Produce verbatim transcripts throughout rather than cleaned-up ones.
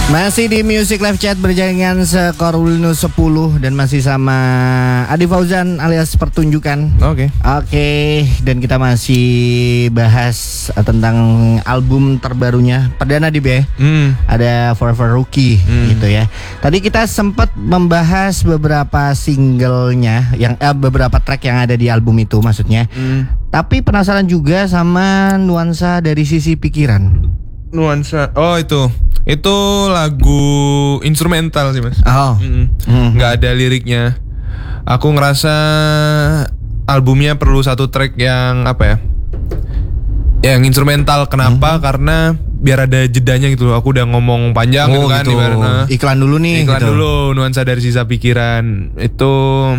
Masih di Music Live Chat berjaringan Sekorulino sepuluh dan masih sama Adi Fauzan alias Pertunjukan. Oke. Okay. Oke, okay, dan kita masih bahas tentang album terbarunya Perdana di B. Mm. Ada Forever Rookie mm. gitu ya. Tadi kita sempat membahas beberapa singlenya yang eh, beberapa track yang ada di album itu maksudnya. Mm. Tapi penasaran juga sama nuansa dari sisi pikiran. Nuansa. Oh, itu. Itu lagu instrumental sih, Mas. Oh. Mm-hmm. Nggak ada liriknya. Aku ngerasa albumnya perlu satu track yang apa ya? Yang instrumental. Kenapa? Mm-hmm. Karena biar ada jedanya gitu loh. Aku udah ngomong panjang oh, gitu kan. Gitu. Ibaratnya. Iklan dulu nih. Iklan gitu. dulu. Nuansa dari sisa pikiran. Itu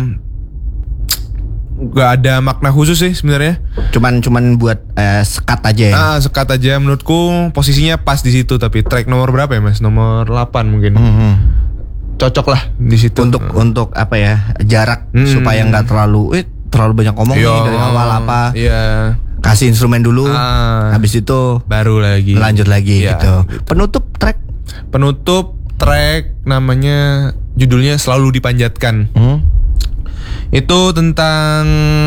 gak ada makna khusus sih sebenarnya. Cuman cuman buat uh, sekat aja ya. Ah, sekat aja menurutku posisinya pas di situ. Tapi track nomor berapa ya, Mas? Nomor delapan mungkin. Mm-hmm. Cocok lah di situ. Untuk uh. untuk apa ya? Jarak mm. supaya nggak terlalu eh terlalu banyak ngomong Yo, nih dari awal apa. Iya. Kasih instrumen dulu. Ah, habis itu baru lagi. Lanjut lagi ya, gitu. gitu. Penutup track. Penutup track namanya judulnya Selalu Dipanjatkan. Mm. Itu tentang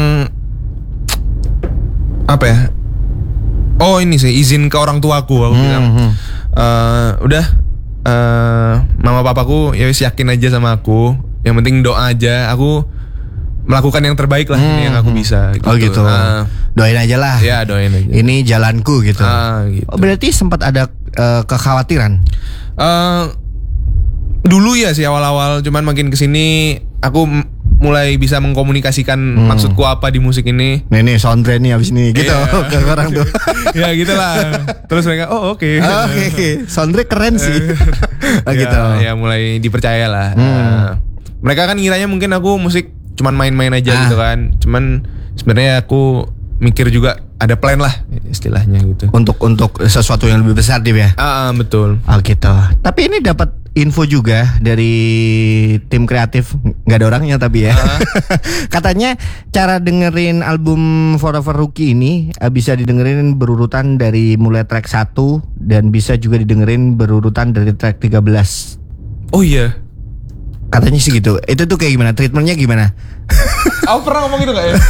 apa ya? Oh ini sih izin ke orang tuaku aku hmm, bilang. Uh, udah uh, mama papaku ya wis yakin aja sama aku. Yang penting doa aja. Aku melakukan yang terbaik lah hmm, yang aku bisa. Gitu. Oh gitu. Uh, doain aja lah. Ya doain aja. Ini jalanku gitu. Uh, gitu. Oh, berarti sempat ada uh, kekhawatiran. Uh, dulu ya sih awal-awal. Cuman makin kesini aku mulai bisa mengkomunikasikan hmm. maksudku apa di musik ini. Nih nih soundtrack nih abis ini gitu yeah. ke orang tuh. Ya gitulah. Terus mereka oh oke. Okay. Oh, oke okay, okay. Soundtrack keren sih. Oh, ya, gitu. Ya mulai dipercaya lah. Hmm. Uh, mereka kan ngiranya mungkin aku musik cuman main-main aja ah. gitu kan. Cuman sebenarnya aku mikir juga ada plan lah istilahnya gitu. Untuk untuk sesuatu yang lebih besar dia ya. Ah uh, betul. Oh gitu. Tapi ini dapat info juga dari tim kreatif, nggak ada orangnya tapi ya. Uh. Katanya cara dengerin album Forever Rookie ini bisa didengerin berurutan dari mulai track satu dan bisa juga didengerin berurutan dari track tiga belas. Oh iya. Katanya sih gitu. Itu tuh kayak gimana? Treatmentnya gimana? Aku pernah ngomong gitu gak ya?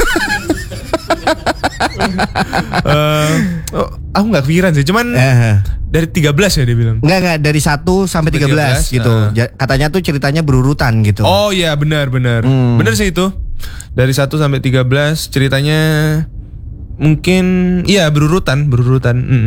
uh, oh, aku gak kepikiran sih. Cuman uh. dari tiga belas ya dia bilang. Enggak enggak dari satu sampai tiga belas gitu. Uh. Katanya tuh ceritanya berurutan gitu. Oh iya benar benar. Hmm. Benar sih itu. Dari satu sampai tiga belas ceritanya mungkin iya berurutan, berurutan. Mm.